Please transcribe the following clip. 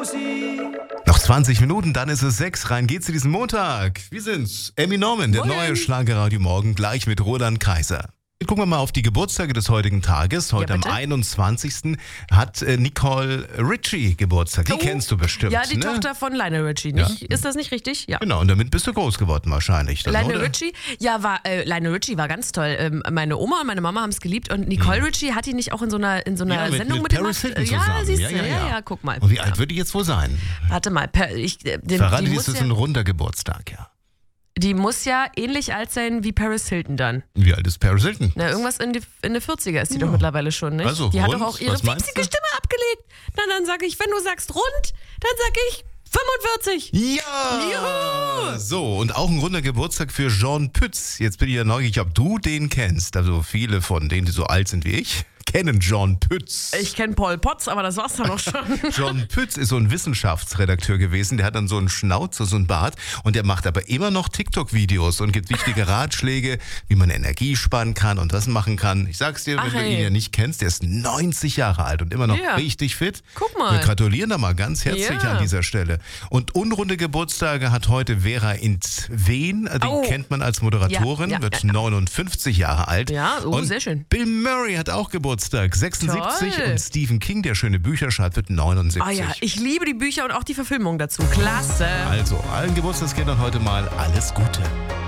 Noch 20 Minuten, dann ist es 6. Rein geht's zu diesem Montag. Wir sind's. Emmy Norman, der neue Schlagerradio Morgen, gleich mit Roland Kaiser. Gucken wir mal auf die Geburtstage des heutigen Tages. Heute am 21. hat Nicole Richie Geburtstag. Die kennst du bestimmt. Ja, die Tochter von Lionel Richie. Nicht? Ja. Ist das nicht richtig? Ja. Genau, und damit bist du groß geworden wahrscheinlich. Dann, Lionel Richie? Ja, Lionel Richie war ganz toll. Meine Oma und meine Mama haben es geliebt. Und Nicole Richie hat die nicht auch in so einer Sendung mit Paris Hilton zusammen. Ja, siehst du. Ja, guck mal. Und wie alt wird die jetzt wohl sein? Warte mal. Verraten, ist es ein runder Geburtstag, ja. Die muss ja ähnlich alt sein wie Paris Hilton dann. Wie alt ist Paris Hilton? Na, irgendwas in die 40er ist die doch mittlerweile schon, nicht? Also, die rund? hat doch auch ihre winzige Stimme abgelegt. Na, dann sag ich, wenn du sagst rund, dann sag ich 45. Ja! Juhu! So, und auch ein runder Geburtstag für Jean Pütz. Jetzt bin ich ja neugierig, ob du den kennst. Also viele von denen, die so alt sind wie ich, kennen Jean Pütz. Ich kenne Paul Potts, aber das war's dann auch schon. Jean Pütz ist so ein Wissenschaftsredakteur gewesen. Der hat dann so einen Schnauzer, so einen Bart. Und der macht aber immer noch TikTok-Videos und gibt wichtige Ratschläge, wie man Energie sparen kann und was machen kann. Ich sag's dir, wenn du ihn ja nicht kennst, der ist 90 Jahre alt und immer noch richtig fit. Guck mal. Wir gratulieren da mal ganz herzlich an dieser Stelle. Und unrunde Geburtstage hat heute Vera Intwen. Die kennt man als Moderatorin, wird 59 Jahre alt. Ja, und sehr schön. Bill Murray hat auch Geburtstag, 76. Toll. Und Stephen King, der schöne Bücher schreibt, wird 79. Ah ja, ich liebe die Bücher und auch die Verfilmung dazu. Klasse. Also, allen Geburtstagskindern heute mal alles Gute.